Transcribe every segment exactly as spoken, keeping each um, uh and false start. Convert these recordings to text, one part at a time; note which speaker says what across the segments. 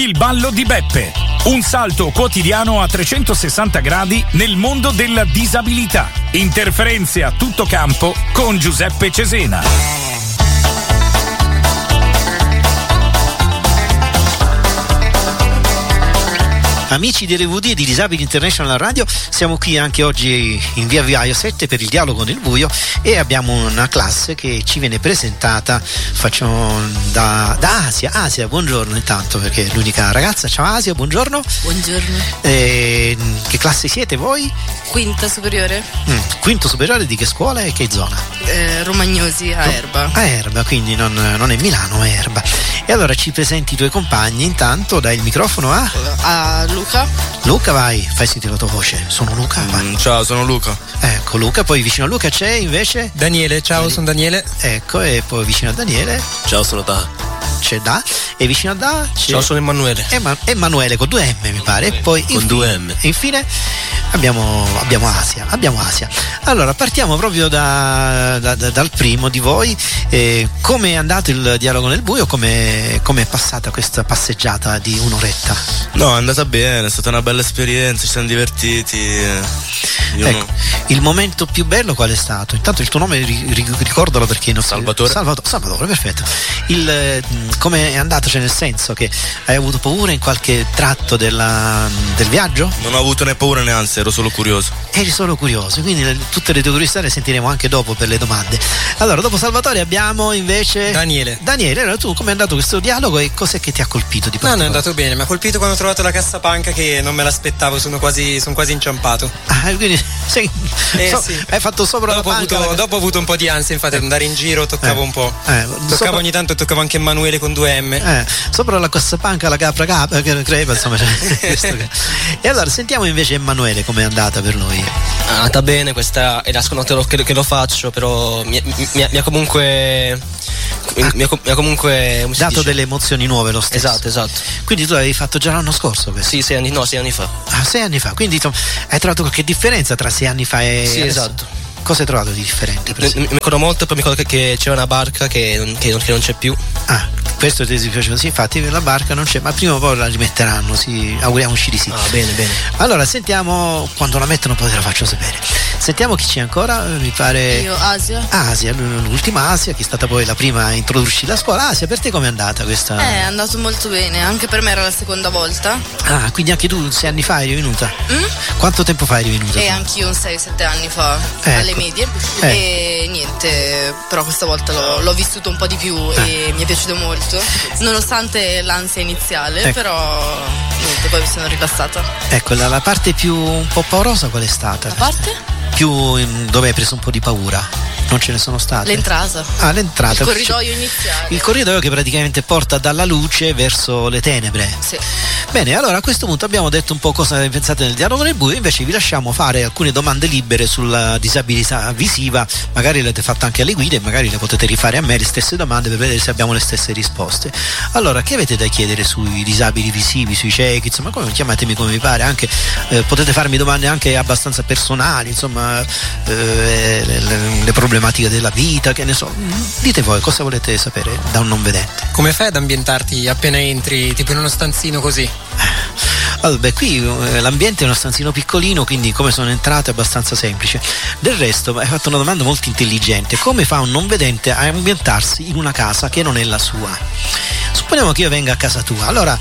Speaker 1: Il ballo di Beppe, un salto quotidiano a trecentosessanta gradi nel mondo della disabilità. Interferenze a tutto campo con Giuseppe Cesena.
Speaker 2: Amici delle V D di Disabili International Radio, siamo qui anche oggi in via Viaio sette per il dialogo nel buio e abbiamo una classe che ci viene presentata, facciamo da, da Asia. Asia, buongiorno intanto, perché è l'unica ragazza. Ciao Asia, buongiorno.
Speaker 3: Buongiorno.
Speaker 2: Eh, che classe siete voi?
Speaker 3: Quinta superiore.
Speaker 2: Mm, quinto superiore di che scuola e che zona?
Speaker 3: Eh, Romagnosi a Erba.
Speaker 2: A Erba, quindi non, non è Milano, ma è Erba. E allora ci presenti i tuoi compagni, intanto dai il microfono a...
Speaker 3: a Luca.
Speaker 2: Luca, vai, fai sentire la tua voce. Sono Luca, vai.
Speaker 4: Mm, ciao, sono Luca.
Speaker 2: Ecco Luca, poi vicino a Luca c'è invece
Speaker 5: Daniele, ciao,
Speaker 2: Daniele.
Speaker 5: sono Daniele.
Speaker 2: Ecco, e poi vicino a Daniele
Speaker 4: Ciao, sono Da.
Speaker 2: c'è Da, e vicino a Da c'è
Speaker 4: Ciao, sono Emanuele.
Speaker 2: Ema- Emanuele con due M mi pare, e poi
Speaker 4: Con
Speaker 2: infine,
Speaker 4: due M.
Speaker 2: e infine abbiamo, abbiamo Asia, abbiamo Asia. Allora partiamo proprio da, da, da, dal primo di voi. Eh, come è andato il dialogo nel buio? Come è passata questa passeggiata di un'oretta?
Speaker 4: No, è andata bene, è stata una bella esperienza, ci siamo divertiti. Io
Speaker 2: Ecco,
Speaker 4: no.
Speaker 2: il momento più bello qual è stato? Intanto il tuo nome ri- ri- ricordalo, perché i nostri...
Speaker 4: Salvatore.
Speaker 2: Salvatore, Salvatore, perfetto. Il, eh, come è andato? Cioè, nel senso che hai avuto paura in qualche tratto della, del viaggio?
Speaker 4: Non ho avuto né paura né ansia, ero solo curioso.
Speaker 2: Eri solo curioso, quindi le, tutte le tue curiosità le sentiremo anche dopo per le domande. Allora, dopo Salvatore abbiamo invece
Speaker 5: Daniele.
Speaker 2: Daniele, allora tu come è andato questo dialogo e cos'è che ti ha colpito di
Speaker 5: No, no, è
Speaker 2: particolare?
Speaker 5: andato bene, mi ha colpito quando ho trovato la cassapanca, che non me l'aspettavo, sono quasi, sono quasi inciampato.
Speaker 2: Ah, quindi sei,
Speaker 5: Eh,
Speaker 2: so-
Speaker 5: sì.
Speaker 2: hai fatto sopra
Speaker 5: Dopo ho,
Speaker 2: la panca.
Speaker 5: avuto,
Speaker 2: la-
Speaker 5: dopo ho avuto un po' di ansia, infatti, ad andare in giro toccavo
Speaker 2: Eh.
Speaker 5: un po'.
Speaker 2: Eh,
Speaker 5: Toccavo
Speaker 2: sopra-
Speaker 5: ogni tanto, toccavo anche Emanuele con due M.
Speaker 2: Eh, sopra la cassapanca la capra capra che crepa, insomma, cioè, questo che- E allora sentiamo invece Emanuele come è andata per noi.
Speaker 6: È andata bene, questa è la seconda volta che, che lo faccio, però mi, mi- mi- mi ha comunque mi ha, mi ha comunque come si
Speaker 2: Dato
Speaker 6: dice?
Speaker 2: delle emozioni nuove lo stesso.
Speaker 6: Esatto, esatto.
Speaker 2: Quindi tu l'avevi fatto già l'anno scorso questo?
Speaker 6: Sì, sei anni, no, sei anni fa.
Speaker 2: Ah, sei anni fa, quindi insomma, hai trovato qualche differenza tra sei anni fa e
Speaker 6: Sì,
Speaker 2: adesso?
Speaker 6: esatto.
Speaker 2: Cosa hai trovato di differente? Per
Speaker 6: Mi,
Speaker 2: esempio?
Speaker 6: mi ricordo molto, poi mi ricordo che, che c'era una barca che, non- che non, che non c'è più.
Speaker 2: Ah, questo ti piace così, infatti la barca non c'è, ma prima o poi la rimetteranno, sì, auguriamoci di sì.
Speaker 6: Ah, bene, bene.
Speaker 2: Allora sentiamo, quando la mettono poi te la faccio sapere. Sentiamo chi c'è ancora, mi pare...
Speaker 3: Io, Asia.
Speaker 2: Asia, l'ultima Asia, che è stata poi la prima a introdurci la scuola. Asia, per te com'è andata questa?
Speaker 3: Eh, è andato molto bene, anche per me era la seconda volta.
Speaker 2: Ah, quindi anche tu sei anni fa eri venuta?
Speaker 3: Mm?
Speaker 2: Quanto tempo fa eri venuta?
Speaker 3: E
Speaker 2: tu?
Speaker 3: anch'io un sei sette anni fa,
Speaker 2: Ecco.
Speaker 3: alle medie.
Speaker 2: Eh.
Speaker 3: E niente, però questa volta l'ho, l'ho vissuto un po' di più
Speaker 2: Eh.
Speaker 3: e mi è piaciuto molto. Nonostante l'ansia iniziale,
Speaker 2: Ecco.
Speaker 3: però niente, poi mi sono rilassata.
Speaker 2: Ecco, la, la parte più un po' paurosa qual è stata?
Speaker 3: La parte?
Speaker 2: Più in- dove hai preso un po' di paura? Non ce ne sono state?
Speaker 3: L'entrata.
Speaker 2: Ah, l'entrata.
Speaker 3: Il corridoio iniziale.
Speaker 2: Il corridoio che praticamente porta dalla luce verso le tenebre.
Speaker 3: Sì.
Speaker 2: Bene, allora a questo punto abbiamo detto un po' cosa ne pensate nel dialogo nel buio, invece vi lasciamo fare alcune domande libere sulla disabilità visiva, magari le avete fatte anche alle guide, magari le potete rifare a me le stesse domande per vedere se abbiamo le stesse risposte. Allora, che avete da chiedere sui disabili visivi, sui ciechi, insomma, come chiamatemi come vi pare, anche eh, potete farmi domande anche abbastanza personali, insomma, eh, le, le, le problematiche della vita, che ne so. Dite voi cosa volete sapere da un non vedente.
Speaker 5: Come fai ad ambientarti appena entri, tipo in uno stanzino così?
Speaker 2: Allora, beh, qui eh, l'ambiente è uno stanzino piccolino, quindi come sono entrato è abbastanza semplice. Del resto, hai fatto una domanda molto intelligente: come fa un non vedente a ambientarsi in una casa che non è la sua? Supponiamo che io venga a casa tua, allora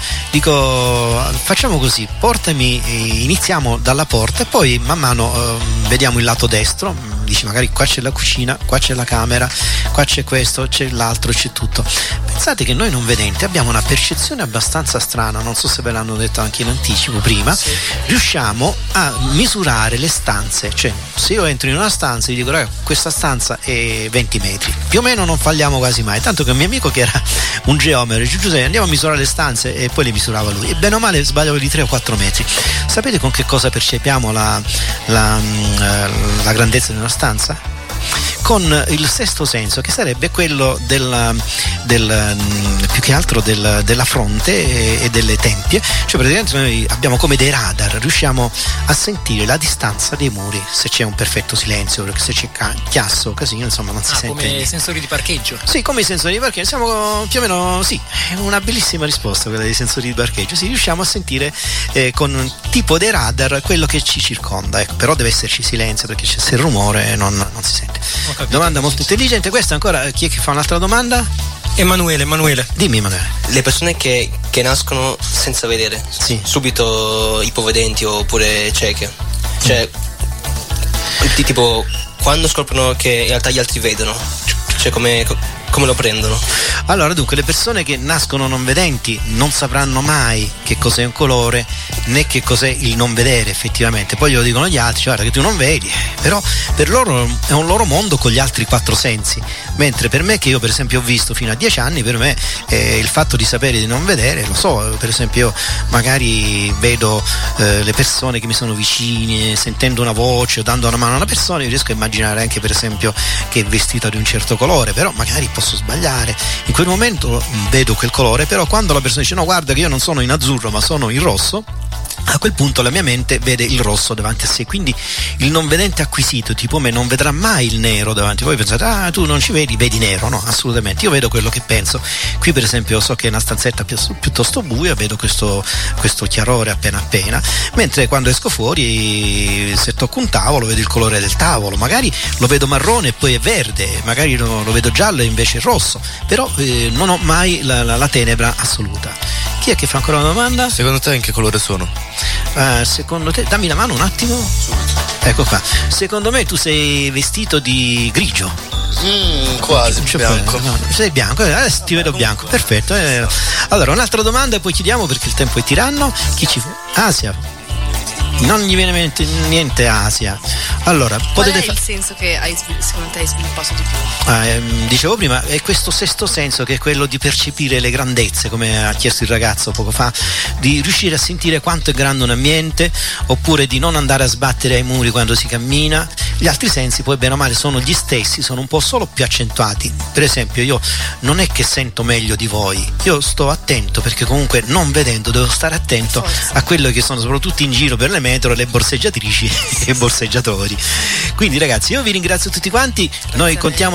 Speaker 2: dico, facciamo così, portami, eh, iniziamo dalla porta e poi man mano eh, vediamo il lato destro, dici magari qua c'è la cucina, qua c'è la camera, qua c'è questo, c'è l'altro, c'è tutto. Pensate che noi non vedenti abbiamo una percezione abbastanza strana, non so se ve l'hanno detto anche in anticipo prima, sì. Riusciamo a misurare le stanze, cioè se io entro in una stanza e dico raga, questa stanza è venti metri, più o meno non falliamo quasi mai, tanto che un mio amico che era un geometro dice Giuseppe andiamo a misurare le stanze e poi le misurava lui e bene o male sbagliavo di tre o quattro metri. Sapete con che cosa percepiamo la, la, la grandezza di una stanza? con il sesto senso, che sarebbe quello del, del più che altro del, della fronte e delle tempie. Cioè praticamente noi abbiamo come dei radar, riusciamo a sentire la distanza dei muri, se c'è un perfetto silenzio, perché se c'è chiasso, casino, insomma non si
Speaker 7: ah,
Speaker 2: sente
Speaker 7: come
Speaker 2: niente.
Speaker 7: Sensori di parcheggio.
Speaker 2: Sì, come i sensori di parcheggio, siamo più o meno, sì, è una bellissima risposta quella dei sensori di parcheggio. Sì, riusciamo a sentire eh, con un tipo dei radar quello che ci circonda, ecco, però deve esserci silenzio, perché se c'è il rumore non, non si sente. Domanda molto intelligente. Questa ancora, chi è che fa un'altra domanda?
Speaker 5: Emanuele, Emanuele.
Speaker 2: Dimmi, Emanuele.
Speaker 6: Le persone che, che nascono senza vedere,
Speaker 2: sì,
Speaker 6: subito ipovedenti oppure cieche, cioè mm. tipo quando scoprono che in realtà gli altri vedono, cioè come, come lo prendono?
Speaker 2: Allora, dunque, le persone che nascono non vedenti non sapranno mai che cos'è un colore né che cos'è il non vedere effettivamente. Poi glielo dicono gli altri, guarda che tu non vedi, però per loro è un loro mondo con gli altri quattro sensi, mentre per me, che io per esempio ho visto fino a dieci anni, per me eh, il fatto di sapere di non vedere, lo so, per esempio io magari vedo eh, le persone che mi sono vicine, sentendo una voce o dando una mano a una persona, io riesco a immaginare anche per esempio che è vestita di un certo colore, però magari posso sbagliare, in quel momento vedo quel colore, però quando la persona dice no, guarda che io non sono in azzurro ma sono in rosso, a quel punto la mia mente vede il rosso davanti a sé. Quindi il non vedente acquisito tipo me non vedrà mai il nero davanti. Voi pensate, ah, tu non ci vedi, vedi nero. No, assolutamente, io vedo quello che penso. Qui per esempio so che è una stanzetta pi- piuttosto buia, vedo questo, questo chiarore appena appena, mentre quando esco fuori, se tocco un tavolo, vedo il colore del tavolo, magari lo vedo marrone e poi è verde, magari lo, lo vedo giallo e invece è rosso, però eh, non ho mai la, la, la tenebra assoluta. Chi è che fa ancora una domanda?
Speaker 4: Secondo te in che colore sono?
Speaker 2: Uh, secondo te, dammi la mano un attimo. Subito. Ecco qua. Secondo me tu sei vestito di grigio.
Speaker 4: Mm, quasi
Speaker 2: cioè,
Speaker 4: bianco.
Speaker 2: No, sei bianco, adesso ti vedo bianco. Perfetto. Eh. Allora, un'altra domanda e poi chiudiamo perché il tempo è tiranno. Chi ci fa? Asia. Non gli viene in mente niente Asia. Allora,
Speaker 3: qual
Speaker 2: potete
Speaker 3: è
Speaker 2: fa-
Speaker 3: il senso che hai, secondo te hai sviluppato di più?
Speaker 2: Ah, ehm, dicevo prima, è questo sesto senso che è quello di percepire le grandezze, come ha chiesto il ragazzo poco fa, di riuscire a sentire quanto è grande un ambiente, oppure di non andare a sbattere ai muri quando si cammina. Gli altri sensi poi bene o male sono gli stessi, sono un po' solo più accentuati. Per esempio io non è che sento meglio di voi, io sto attento perché comunque non vedendo devo stare attento
Speaker 3: Forza.
Speaker 2: a quello che sono soprattutto in giro per le metro le borseggiatrici e borseggiatori. Quindi ragazzi, io vi ringrazio tutti quanti. Noi contiamo